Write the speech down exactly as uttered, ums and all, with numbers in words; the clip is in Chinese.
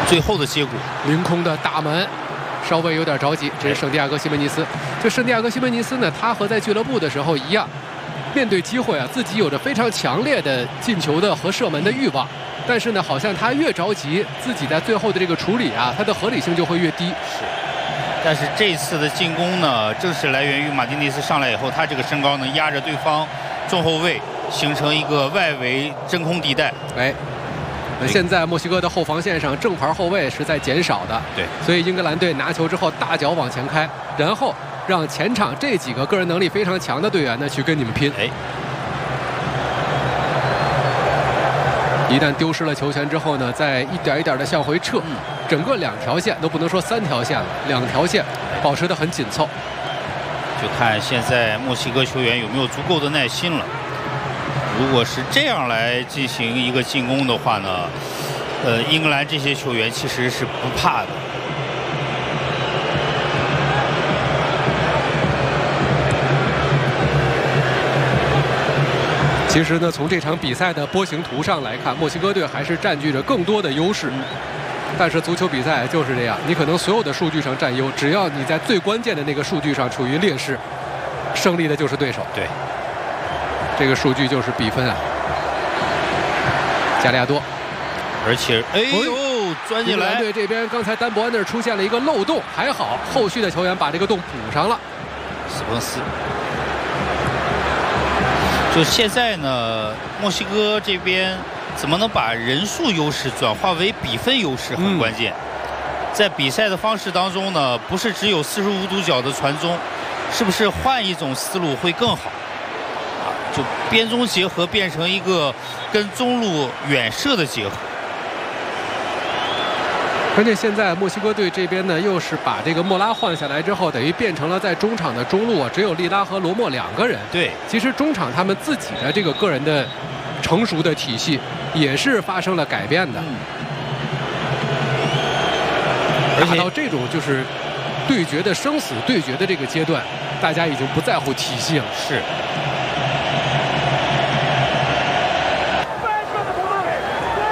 最后的结果。 凌空的大门。 稍微有点着急，这是圣地亚哥西门尼斯。这圣地亚哥西门尼斯呢，他和在俱乐部的时候一样，面对机会啊，自己有着非常强烈的进球的和射门的欲望。但是呢，好像他越着急，自己在最后的这个处理啊，他的合理性就会越低。 是。但是这次的进攻呢，正是来源于马丁内斯上来以后，他这个身高能压着对方中后卫，形成一个外围真空地带。 哎。 现在墨西哥的后防线上正牌后卫是在减少的， 对， 所以英格兰队拿球之后大脚往前开，然后让前场这几个个人能力非常强的队员呢去跟你们拼。 哎， 一旦丢失了球权之后呢，再一点一点的向回撤，嗯、整个两条线都不能说三条线了，两条线保持得很紧凑。 就看现在墨西哥球员有没有足够的耐心了。 如果是这样来进行一个进攻的话呢，呃，英格兰这些球员其实是不怕的。 其实呢，从这场比赛的波形图上来看，墨西哥队还是占据着更多的优势。但是足球比赛就是这样，你可能所有的数据上占优，只要你在最关键的那个数据上处于劣势，胜利的就是对手。 对。 这个数据就是比分啊，加利亚多， 而且哎呦，钻进来！ 队这边刚才丹伯恩那儿出现了一个漏洞，还好后续的球员把这个洞补上了。 斯彭斯，就现在呢，墨西哥这边怎么能把人数优势转化为比分优势很关键。嗯、在比赛的方式当中呢，不是只有四十五度角的传中，是不是换一种思路会更好？ 就边中结合变成一个跟中路远射的结合， 关键现在墨西哥队这边呢，又是把这个莫拉换下来之后，等于变成了在中场的中路啊，只有利拉和罗莫两个人。 对， 其实中场他们自己的这个个人的成熟的体系也是发生了改变的，嗯、而且到这种就是对决的生死对决的这个阶段，大家已经不在乎体系了。 是。